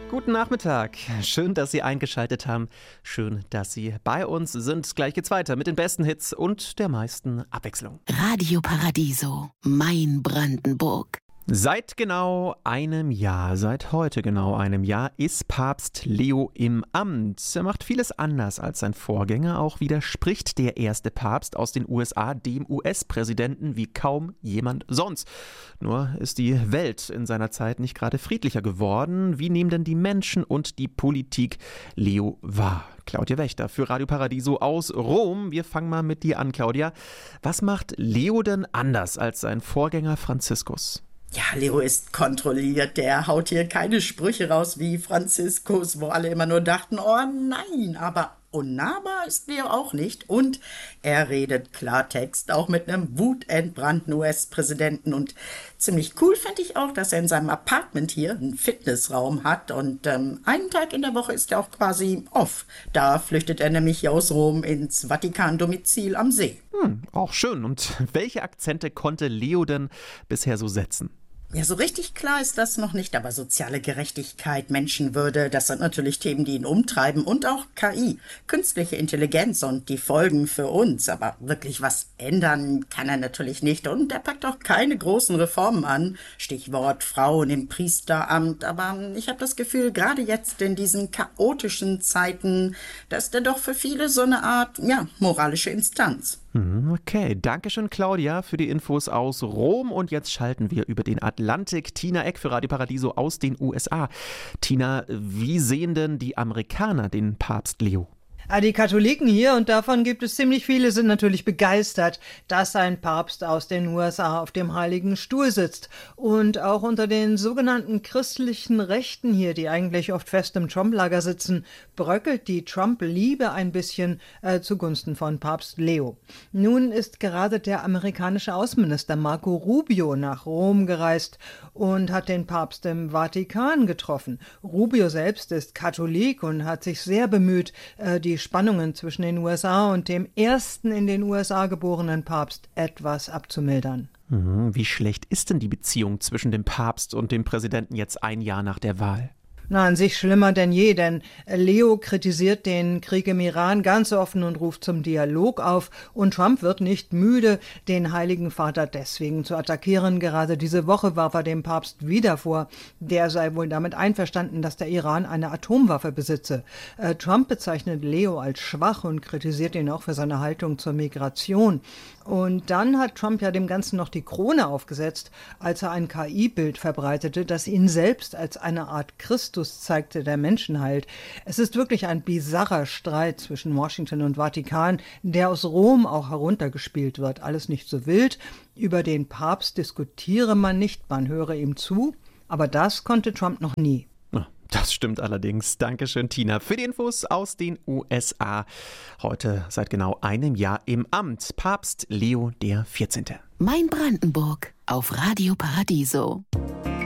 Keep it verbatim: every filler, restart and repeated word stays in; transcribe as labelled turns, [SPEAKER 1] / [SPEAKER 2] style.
[SPEAKER 1] Guten Nachmittag. Schön, dass Sie eingeschaltet haben. Schön, dass Sie bei uns sind. Gleich geht's weiter mit den besten Hits und der meisten Abwechslung.
[SPEAKER 2] Radio Paradiso, mein Brandenburg.
[SPEAKER 1] Seit genau einem Jahr, seit heute genau einem Jahr, ist Papst Leo im Amt. Er macht vieles anders als sein Vorgänger. Auch widerspricht der erste Papst aus den U S A dem U S-Präsidenten wie kaum jemand sonst. Nur ist die Welt in seiner Zeit nicht gerade friedlicher geworden. Wie nehmen denn die Menschen und die Politik Leo wahr? Claudia Wächter für Radio Paradiso aus Rom. Wir fangen mal mit dir an, Claudia. Was macht Leo denn anders als sein Vorgänger Franziskus?
[SPEAKER 3] Ja, Leo ist kontrolliert, der haut hier keine Sprüche raus wie Franziskus, wo alle immer nur dachten, oh nein, aber unnahbar ist Leo auch nicht. Und er redet Klartext, auch mit einem wutentbrannten U S-Präsidenten. Und ziemlich cool fand ich auch, dass er in seinem Apartment hier einen Fitnessraum hat. Und ähm, einen Tag in der Woche ist er auch quasi off. Da flüchtet er nämlich aus Rom ins Vatikan-Domizil am See.
[SPEAKER 1] Hm, auch schön. Und welche Akzente konnte Leo denn bisher so setzen?
[SPEAKER 3] Ja, so richtig klar ist das noch nicht, aber soziale Gerechtigkeit, Menschenwürde, das sind natürlich Themen, die ihn umtreiben und auch K I, künstliche Intelligenz und die Folgen für uns. Aber wirklich was ändern kann er natürlich nicht und er packt auch keine großen Reformen an. Stichwort Frauen im Priesteramt. Aber ich habe das Gefühl, gerade jetzt in diesen chaotischen Zeiten, dass der doch für viele so eine Art, ja, moralische Instanz.
[SPEAKER 1] Okay, danke schön, Claudia, für die Infos aus Rom. Und jetzt schalten wir über den Atlantik. Tina Eck für Radio Paradiso aus den U S A. Tina, wie sehen denn die Amerikaner den Papst Leo?
[SPEAKER 4] Die Katholiken hier, und davon gibt es ziemlich viele, sind natürlich begeistert, dass ein Papst aus den U S A auf dem Heiligen Stuhl sitzt. Und auch unter den sogenannten christlichen Rechten hier, die eigentlich oft fest im Trump-Lager sitzen, bröckelt die Trump-Liebe ein bisschen äh, zugunsten von Papst Leo. Nun ist gerade der amerikanische Außenminister Marco Rubio nach Rom gereist und hat den Papst im Vatikan getroffen. Rubio selbst ist Katholik und hat sich sehr bemüht, äh, die Spannungen zwischen den U S A und dem ersten in den U S A geborenen Papst etwas abzumildern.
[SPEAKER 1] Wie schlecht ist denn die Beziehung zwischen dem Papst und dem Präsidenten jetzt ein Jahr nach der Wahl?
[SPEAKER 4] Na, an sich schlimmer denn je, denn Leo kritisiert den Krieg im Iran ganz offen und ruft zum Dialog auf. Und Trump wird nicht müde, den Heiligen Vater deswegen zu attackieren. Gerade diese Woche warf er dem Papst wieder vor, der sei wohl damit einverstanden, dass der Iran eine Atomwaffe besitze. Äh, Trump bezeichnet Leo als schwach und kritisiert ihn auch für seine Haltung zur Migration. Und dann hat Trump ja dem Ganzen noch die Krone aufgesetzt, als er ein K I-Bild verbreitete, das ihn selbst als eine Art Christus zeigte, der Menschen heilt. Es ist wirklich ein bizarrer Streit zwischen Washington und Vatikan, der aus Rom auch heruntergespielt wird. Alles nicht so wild. Über den Papst diskutiere man nicht, man höre ihm zu. Aber das konnte Trump noch nie.
[SPEAKER 1] Das stimmt allerdings. Dankeschön, Tina, für die Infos aus den U S A. Heute seit genau einem Jahr im Amt. Papst Leo der vierzehnte.
[SPEAKER 2] Mein Brandenburg auf Radio Paradiso.